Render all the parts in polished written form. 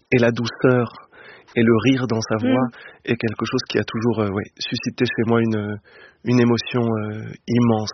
et la douceur et le rire dans sa voix est quelque chose qui a toujours suscité chez moi une émotion immense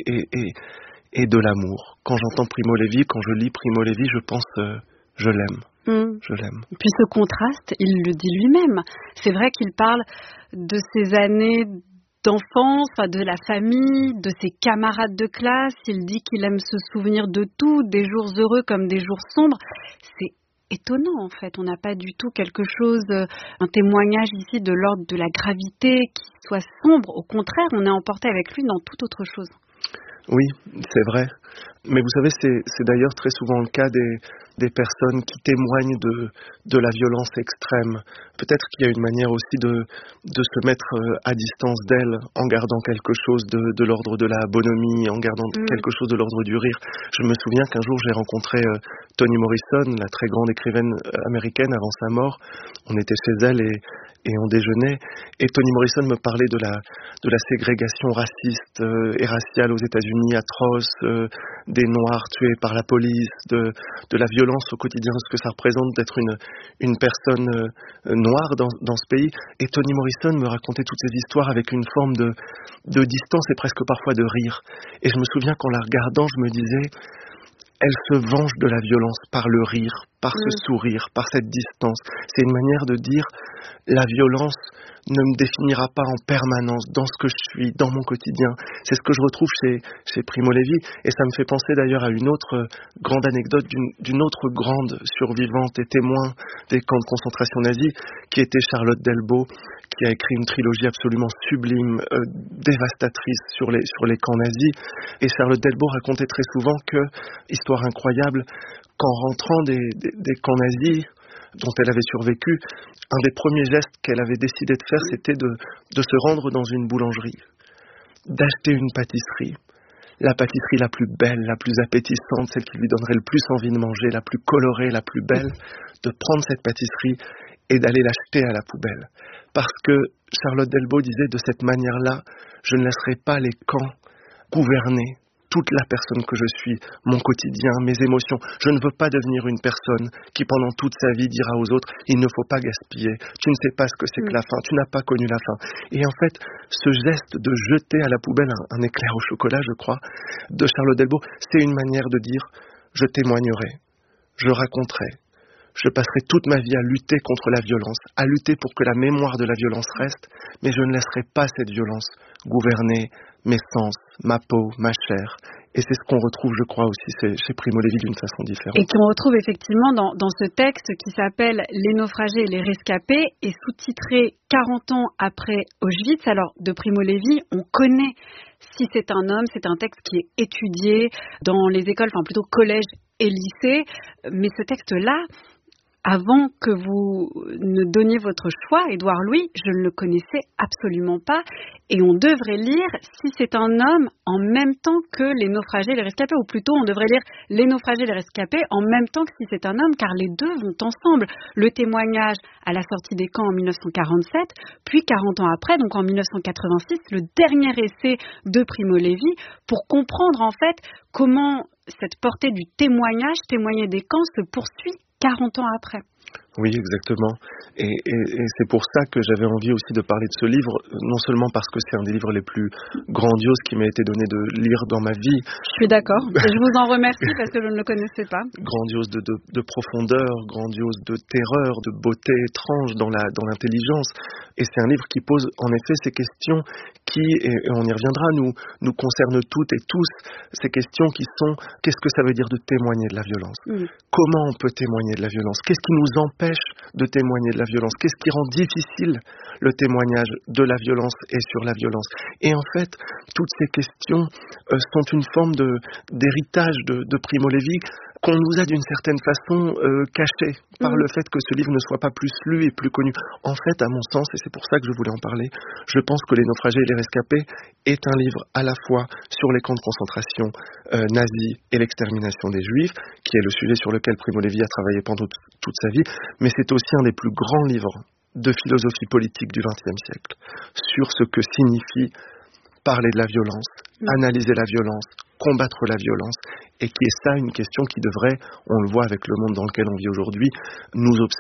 et de l'amour. Quand j'entends Primo Levi, quand je lis Primo Levi, je pense je l'aime. Je l'aime. Puis ce contraste, il le dit lui-même. C'est vrai qu'il parle de ses années d'enfance, de la famille, de ses camarades de classe. Il dit qu'il aime se souvenir de tout, des jours heureux comme des jours sombres. C'est étonnant en fait. On n'a pas du tout quelque chose, un témoignage ici de l'ordre de la gravité qui soit sombre. Au contraire, on est emporté avec lui dans toute autre chose. Oui, c'est vrai. Mais vous savez, c'est d'ailleurs très souvent le cas des personnes qui témoignent de la violence extrême. Peut-être qu'il y a une manière aussi de se mettre à distance d'elle en gardant quelque chose de l'ordre de la bonhomie, en gardant quelque chose de l'ordre du rire. Je me souviens qu'un jour j'ai rencontré Toni Morrison, la très grande écrivaine américaine avant sa mort. On était chez elle et on déjeunait. Et Toni Morrison me parlait de la ségrégation raciste et raciale aux États-Unis atroce, des Noirs tués par la police, de la violence au quotidien, ce que ça représente d'être une personne noire dans ce pays. Et Toni Morrison me racontait toutes ces histoires avec une forme de distance et presque parfois de rire. Et je me souviens qu'en la regardant, je me disais, elle se venge de la violence par le rire, par ce sourire, par cette distance. C'est une manière de dire, la violence ne me définira pas en permanence dans ce que je suis, dans mon quotidien. C'est ce que je retrouve chez Primo Levi. Et ça me fait penser d'ailleurs à une autre grande anecdote d'une autre grande survivante et témoin des camps de concentration nazis, qui était Charlotte Delbo, qui a écrit une trilogie absolument sublime, dévastatrice sur les camps nazis. Et Charlotte Delbo racontait très souvent que, histoire incroyable, qu'en rentrant des camps nazis, dont elle avait survécu, un des premiers gestes qu'elle avait décidé de faire, c'était de se rendre dans une boulangerie, d'acheter une pâtisserie, la pâtisserie la plus belle, la plus appétissante, celle qui lui donnerait le plus envie de manger, la plus colorée, la plus belle, de prendre cette pâtisserie et d'aller l'acheter à la poubelle. Parce que Charlotte Delbo disait, de cette manière-là, je ne laisserai pas les camps gouverner toute la personne que je suis, mon quotidien, mes émotions. Je ne veux pas devenir une personne qui pendant toute sa vie dira aux autres, il ne faut pas gaspiller, tu ne sais pas ce que c'est que la faim, tu n'as pas connu la faim. Et en fait, ce geste de jeter à la poubelle un éclair au chocolat, je crois, de Charlotte Delbo, c'est une manière de dire, je témoignerai, je raconterai, je passerai toute ma vie à lutter contre la violence, à lutter pour que la mémoire de la violence reste, mais je ne laisserai pas cette violence gouverner mes sens, ma peau, ma chair. Et c'est ce qu'on retrouve, je crois, aussi chez Primo Levi d'une façon différente. Et qu'on retrouve effectivement dans ce texte qui s'appelle « Les naufragés et les rescapés » et sous-titré « 40 ans après Auschwitz ». Alors, de Primo Levi, on connaît Si c'est un homme, c'est un texte qui est étudié dans les écoles, enfin plutôt collège et lycée. Mais ce texte-là, avant que vous ne donniez votre choix, Édouard Louis, je ne le connaissais absolument pas. Et on devrait lire Si c'est un homme en même temps que Les naufragés et les rescapés. Ou plutôt, on devrait lire Les naufragés et les rescapés en même temps que Si c'est un homme, car les deux vont ensemble. Le témoignage à la sortie des camps en 1947, puis 40 ans après, donc en 1986, le dernier essai de Primo Levi, pour comprendre en fait comment cette portée du témoignage, témoigner des camps, se poursuit 40 ans après. Oui, exactement. Et c'est pour ça que j'avais envie aussi de parler de ce livre, non seulement parce que c'est un des livres les plus grandioses qui m'a été donné de lire dans ma vie. Je suis d'accord. Je vous en remercie parce que je ne le connaissais pas. Grandiose de profondeur, grandiose de terreur, de beauté étrange dans l'intelligence. Et c'est un livre qui pose en effet ces questions qui, et on y reviendra, nous concernent toutes et tous. Ces questions qui sont, qu'est-ce que ça veut dire de témoigner de la violence ? Comment on peut témoigner de la violence ? Qu'est-ce qui nous empêche de témoigner de la violence? Qu'est-ce qui rend difficile le témoignage de la violence et sur la violence? Et en fait, toutes ces questions sont une forme d'héritage de Primo Levi qu'on nous a d'une certaine façon caché par le fait que ce livre ne soit pas plus lu et plus connu. En fait, à mon sens, et c'est pour ça que je voulais en parler, je pense que Les naufragés et les rescapés est un livre à la fois sur les camps de concentration nazis et l'extermination des Juifs, qui est le sujet sur lequel Primo Levi a travaillé pendant toute sa vie, mais c'est aussi un des plus grands livres de philosophie politique du XXe siècle, sur ce que signifie parler de la violence, analyser la violence, combattre la violence, et qui est ça une question qui devrait, on le voit avec le monde dans lequel on vit aujourd'hui, nous obséder.